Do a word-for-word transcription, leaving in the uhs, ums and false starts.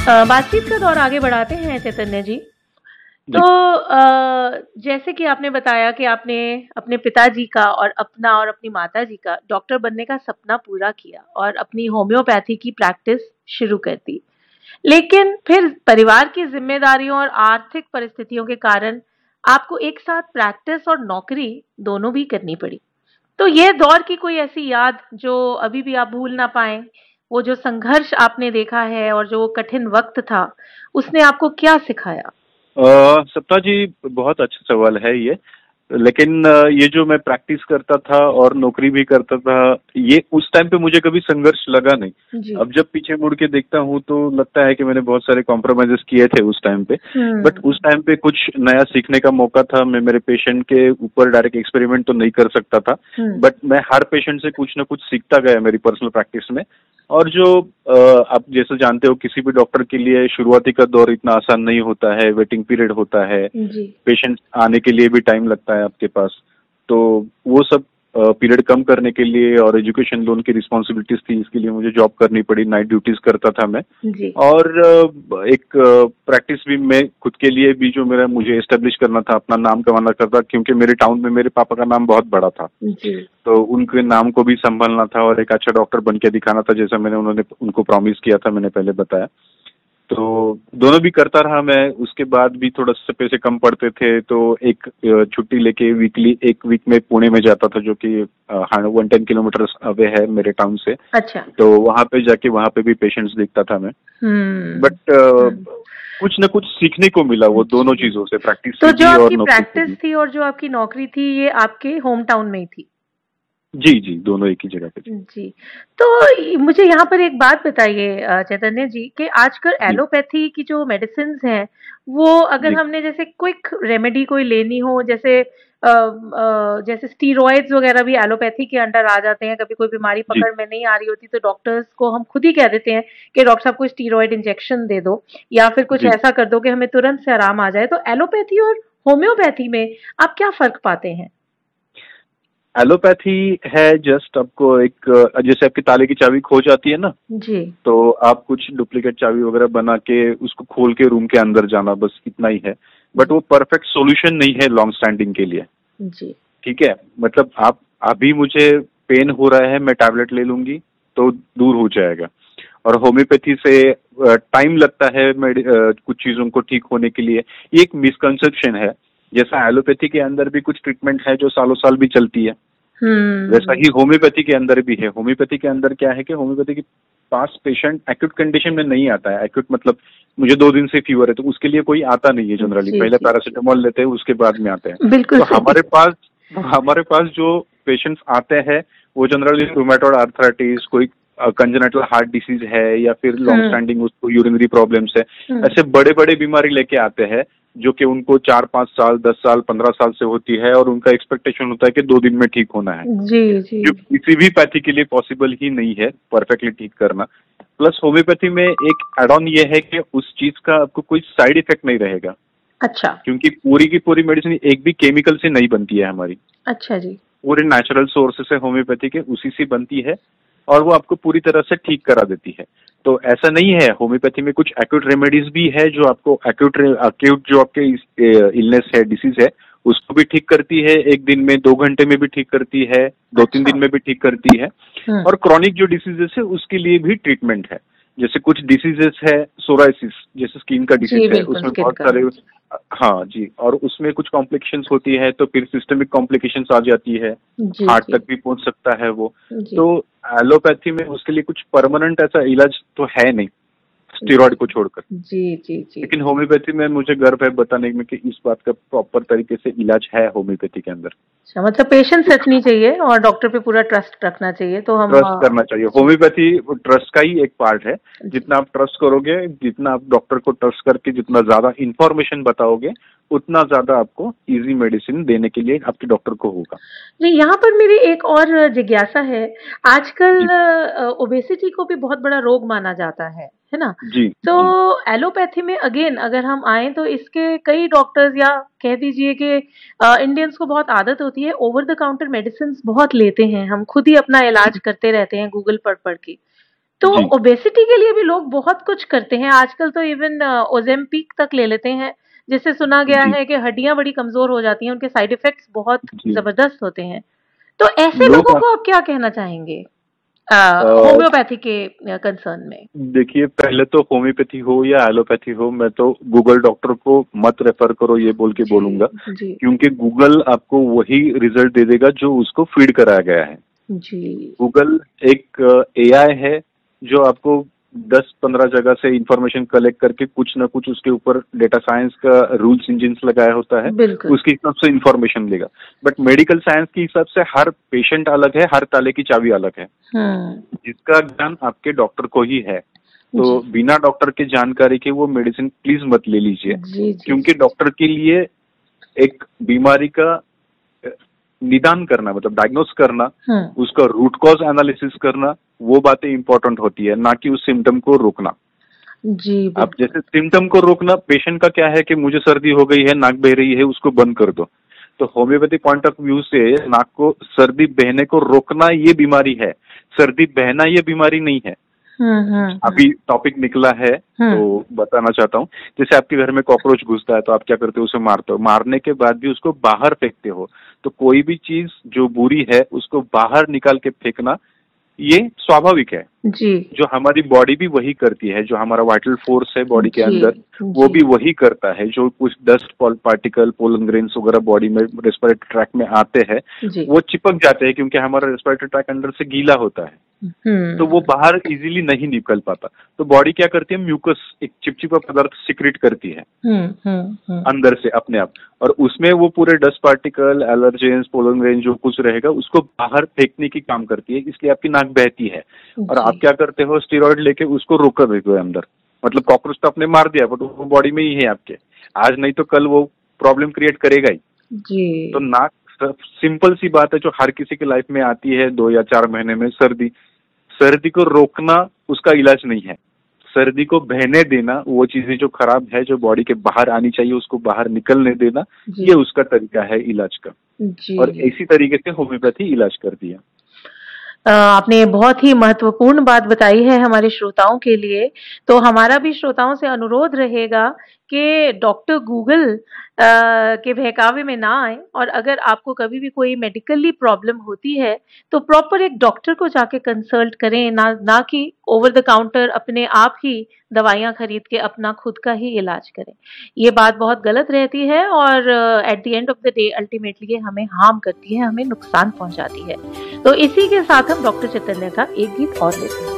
अ, बातचीत का दौर आगे बढ़ाते हैं चैतन्य जी। जी। तो अ, जैसे कि आपने बताया कि आपने अपने पिताजी का और अपना और अपनी माताजी का डॉक्टर बनने का सपना पूरा किया और अपनी होम्योपैथी की प्रैक्टिस शुरू कर दी। लेकिन फिर परिवार की ज़िम्मेदारियों और आर्थिक परिस्थितियों के कारण आपको एक साथ प्रैक्टिस और नौकरी दोनों भी करनी पड़ी। तो ये दौर की कोई ऐसी याद जो अभी भी आप भूल ना पाएँ? वो जो संघर्ष आपने देखा है और जो कठिन वक़्त था, उसने आपको क्या सिखाया? अ, सप्ता जी, बहुत अच्छा सवाल है ये। लेकिन अ, ये जो मैं प्रैक्टिस करता था और नौकरी भी करता था, ये उस टाइम पे मुझे कभी संघर्ष लगा नहीं। जी। अब जब पीछे मुड़ के देखता हूँ तो लगता है कि मैंने बहुत सारे कॉम्प्रोमाइज़ेज़ किए थे उस टाइम पे। बट हुँ। उस टाइम पे कुछ नया सीखने का मौका था। मैं मेरे पेशेंट के ऊपर डायरेक्ट एक्सपेरिमेंट तो नहीं कर सकता था, हुँ। बट मैं हर पेशेंट से कुछ ना कुछ सीखता गया मेरी पर्सनल प्रैक्टिस में। और जो अ, आप जैसे जानते हो, किसी भी डॉक्टर के लिए शुरुआती का दौर इतना आसान नहीं होता है, वेटिंग पीरियड होता है, जी। पेशेंट आने के लिए भी टाइम लगता है आपके पास। तो वो सब अ, पीरियड कम करने के लिए और एजुकेशन लोन की रिस्पॉन्सिबिलिटीज थी, इसके लिए मुझे जॉब करनी पड़ी, नाइट ड्यूटीज करता था मैं। जी। और अ, एक प्रैक्टिस भी मैं खुद के लिए भी, जो मेरा मुझे एस्टेब्लिश करना था, अपना नाम कमाना करता, क्योंकि मेरे टाउन में मेरे पापा का नाम बहुत बड़ा था। जी। तो उनके नाम को भी संभालना था और एक अच्छा डॉक्टर बन के दिखाना था, जैसा मैंने उन्होंने उनको प्रॉमिस किया था, मैंने पहले बताया। तो दोनों भी करता रहा मैं। उसके बाद भी थोड़ा सा पैसे कम पड़ते थे, तो एक अ, छुट्टी लेके वीकली एक वीक में पुणे में जाता था, जो कि वन टेन किलोमीटर अवे है मेरे टाउन से। अच्छा। तो वहां पे जाके वहां पे भी पेशेंट्स देखता था मैं। हुँ। बट हुँ। कुछ न कुछ सीखने को मिला वो दोनों जी। चीजों से, प्रैक्टिस तो से जो भी और आपकी नौकरी से प्रैक्टिस भी। थी और जो आपकी नौकरी थी, ये आपके होम टाउन में ही थी? जी जी, दोनों एक ही जगह पे थे। जी। तो इ मुझे यहाँ पर एक बात बताइए अ, चैतन्य जी कि आजकल जी एलोपैथी की जो मेडिसिन्स हैं, वो अगर जी हमने जैसे क्विक रेमेडी कोई लेनी हो, जैसे अ अ, जैसे स्टेरॉइड्स वगैरह भी एलोपैथी के अंडर आ जाते हैं, कभी कोई बीमारी जी पकड़ में नहीं आ रही होती, तो डॉक्टर्स को हम खुद ही कह देते हैं कि डॉक्टर साहब कोई स्टेरॉइड इंजेक्शन दे दो या फिर कुछ जी। ऐसा कर दो कि हमें तुरंत से आराम आ जाए। तो एलोपैथी और होम्योपैथी में आप क्या फ़र्क पाते हैं? एलोपैथी है जस्ट आपको एक अ, जैसे आपकी ताले की चाबी खो जाती है ना, जी। तो आप कुछ डुप्लीकेट चाबी वगैरह बना के उसको खोल के रूम के अंदर जाना, बस इतना ही है। बट वो परफेक्ट सॉल्यूशन नहीं है लॉन्ग स्टैंडिंग के लिए। जी। ठीक है, मतलब आप अभी मुझे पेन हो रहा है, मैं टैबलेट ले लूंगी तो दूर हो जाएगा। और होम्योपैथी से टाइम लगता है मेडि- अ, कुछ चीजों को ठीक होने के लिए। ये एक मिसकंसेप्शन है। जैसा एलोपैथी के अंदर भी कुछ ट्रीटमेंट है जो सालों साल भी चलती है, वैसा हुँ। ही होम्योपैथी के अंदर भी है। होम्योपैथी के अंदर क्या है कि होम्योपैथी के पास पेशेंट एक्यूट कंडीशन में नहीं आता है। एक्यूट मतलब मुझे दो दिन से फीवर है, तो उसके लिए कोई आता नहीं है जनरली। जी, पहले जी, जी। पैरासीटामोल लेते हैं, उसके बाद में आते हैं। बिल्कुल तो सही। हमारे पास हमारे पास जो पेशेंट्स आते हैं, वो जनरली रूमेटॉइड आर्थराइटिस, कोई कंजेनिटल हार्ट डिसीज है, या फिर लॉन्ग हुँ। स्टैंडिंग उसको यूरिनरी प्रॉब्लम्स है। हुँ। ऐसे बड़े बड़े बीमारी लेके आते हैं, जो कि उनको चार पांच साल, दस साल, पंद्रह साल से होती है, और उनका एक्सपेक्टेशन होता है कि दो दिन में ठीक होना है, जी, जी। जो किसी भी पैथी के लिए पॉसिबल ही नहीं है परफेक्टली ठीक करना। प्लस होम्योपैथी में एक एड ऑन ये है कि उस चीज का आपको कोई साइड इफेक्ट नहीं रहेगा, अच्छा। क्योंकि पूरी की पूरी मेडिसिन एक भी केमिकल से नहीं बनती है हमारी। अच्छा जी। पूरे नेचुरल सोर्सेस है होम्योपैथी के, उसी से बनती है, और वो आपको पूरी तरह से ठीक करा देती है। तो ऐसा नहीं है, होम्योपैथी में कुछ एक्यूट रेमेडीज भी है जो आपको एक्यूट एक्यूट जो आपके इलनेस है, डिसीज है, उसको भी ठीक करती है। एक दिन में, दो घंटे में भी ठीक करती है, दो तीन अच्छा। दिन में भी ठीक करती है। हुँ। और क्रॉनिक जो डिसीजेस है उसके लिए भी ट्रीटमेंट है। जैसे कुछ डिसीजेस है, सोराइसिस जैसे स्किन का जी, डिसीज है, बिल्कुल उसमें स्किन बहुत का। सारे, हाँ जी, और उसमें कुछ कॉम्प्लिकेशंस होती है, तो फिर सिस्टमिक कॉम्प्लिकेशंस आ जाती है, जी, हार्ट जी। तक भी पहुंच सकता है वो। जी। तो एलोपैथी में उसके लिए कुछ परमानेंट ऐसा इलाज तो है नहीं, स्टेरॉइड को छोड़कर। जी, जी, जी, लेकिन जी। होम्योपैथी में मुझे गर्व है बताने में कि इस बात का प्रॉपर तरीके से इलाज है होम्योपैथी के अंदर। अच्छा, मतलब पेशेंस रखनी चाहिए और डॉक्टर पे पूरा ट्रस्ट रखना चाहिए, तो हम ट्रस्ट करना चाहिए। जी, होम्योपैथी ट्रस्ट का ही एक पार्ट है। जी। जितना आप ट्रस्ट करोगे, जितना आप डॉक्टर को ट्रस्ट करके जितना ज्यादा इंफॉर्मेशन बताओगे, उतना ज्यादा आपको इजी मेडिसिन देने के लिए आपके डॉक्टर को होगा। जी, यहाँ पर मेरी एक और जिज्ञासा है। आजकल जी अ, ओबेसिटी को भी बहुत बड़ा रोग माना जाता है, है ना? जी तो जी एलोपैथी में अगेन अगर हम आएँ तो इसके कई डॉक्टर्स या कह दीजिए कि अ, इंडियंस को बहुत आदत होती है ओवर द काउंटर मेडिसिन्स बहुत लेते हैं। हम खुद ही अपना इलाज जी करते रहते हैं गूगल पढ़-पढ़ के। तो जी। ओबेसिटी के लिए भी लोग बहुत कुछ करते हैं आजकल, तो इवन ओजेम्पिक तक ले लेते हैं, जिससे सुना गया जी। है कि हड्डियां बड़ी कमजोर हो जाती हैं, उनके साइड इफेक्ट्स बहुत जी। जबरदस्त होते हैं। तो ऐसे लोग लोगों आप को आप क्या कहना चाहेंगे अ, अ, होम्योपैथी के कंसर्न में? देखिए, पहले तो होम्योपैथी हो या एलोपैथी हो, मैं तो गूगल डॉक्टर को मत रेफर करो ये बोल के जी, बोलूंगा, जी, क्योंकि गूगल आपको वही रिजल्ट दे देगा जो उसको फीड कराया गया है। जी, गूगल एक एआई है जो आपको दस पंद्रह जगह से इंफॉर्मेशन कलेक्ट करके कुछ ना कुछ उसके ऊपर डेटा साइंस का रूल्स इंजिन्स लगाया होता है, बिल्कुल। उसके हिसाब से इंफॉर्मेशन लेगा। बट मेडिकल साइंस के हिसाब से हर पेशेंट अलग है, हर ताले की चाबी अलग है, हम्म, जिसका ज्ञान आपके डॉक्टर को ही है। तो जी, बिना डॉक्टर के जानकारी के वो मेडिसिन प्लीज मत ले लीजिए, जी, जी, क्योंकि जी, डॉक्टर के लिए एक बीमारी का अ, निदान करना, मतलब डायग्नोस करना, हम्म, उसका रूट कॉज एनालिसिस करना, वो बातें इंपॉर्टेंट होती है, ना कि उस सिम्टम को रोकना। जी, अब बिल्कुल, जैसे सिम्टम को रोकना, पेशेंट का क्या है कि मुझे सर्दी हो गई है, नाक बह रही है, उसको बंद कर दो। तो होम्योपैथी पॉइंट ऑफ व्यू से नाक को सर्दी बहने को रोकना ये बीमारी है, सर्दी बहना ये बीमारी नहीं है। हम्म, हम्म, अभी टॉपिक निकला है तो हम्म, बताना चाहता हूँ। जैसे आपके घर में कॉकरोच घुसता है तो आप क्या करते हो, उसे मारते हो, मारने के बाद भी उसको बाहर फेंकते हो। तो कोई भी चीज जो बुरी है उसको बाहर निकाल के फेंकना ये स्वाभाविक है, जी, जो हमारी बॉडी भी वही करती है, जो हमारा वाइटल फोर्स है बॉडी के जी, अंदर वो जी, भी वही करता है। जो कुछ डस्ट पार्टिकल, पोलन ग्रेन्स वगैरह बॉडी में रेस्पिरेटरी ट्रैक में आते हैं, जी, वो चिपक जाते हैं, क्योंकि हमारा रेस्पिरेटरी ट्रैक अंदर से गीला होता है, तो वो हम्म, बाहर इजीली नहीं निकल पाता। तो बॉडी क्या करती है, म्यूकस, एक चिपचिपा पदार्थ सिक्रेट करती है हम्म, हम्म, हम्म, अंदर से अपने आप, और उसमें वो पूरे dust particle, allergens, pollen grain जो कुछ रहेगा उसको बाहर फेंकने की काम करती है, इसलिए आपकी नाक बहती है। और जी, आप क्या करते हो, स्टेरॉइड लेके उसको रोक कर देते हो अंदर, मतलब कॉकरोच तो आपने मार दिया बट वो बॉडी में ही है आपके, आज नहीं तो कल वो प्रॉब्लम क्रिएट करेगा ही। तो जी, नाक सिंपल सी बात है जो हर किसी की लाइफ में आती है, दो या चार महीने में सर्दी। सर्दी को रोकना उसका इलाज नहीं है, सर्दी को बहने देना, वो चीजें जो खराब है जो बॉडी के बाहर आनी चाहिए उसको बाहर निकलने देना, जी, ये उसका तरीका है इलाज का। जी, और जी। इसी तरीके से होम्योपैथी इलाज करती है। अ, आपने बहुत ही महत्वपूर्ण बात बताई है हमारे श्रोताओं के लिए। तो हमारा भी श्रोताओं से अनुरोध रहेगा कि डॉक्टर गूगल अ, के बहकावे में ना आएँ, और अगर आपको कभी भी कोई मेडिकली प्रॉब्लम होती है, तो प्रॉपर एक डॉक्टर को जाके कंसल्ट करें, ना ना कि ओवर द काउंटर अपने आप ही दवाइयाँ खरीद के अपना खुद का ही इलाज करें। ये बात बहुत गलत रहती है, और at the end of the day ultimately ये हमें हार्म करती है, हमें नुकसान पहुँचाती है। तो इसी के साथ हम डॉक्टर चैतन्य का एक गीत और लेते हैं।